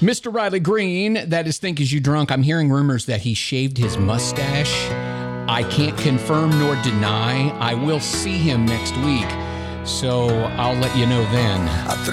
Mr. Riley Green, that is Think As You Drunk. I'm hearing rumors that he shaved his mustache. I can't confirm nor deny. I will see him next week, so I'll let you know then.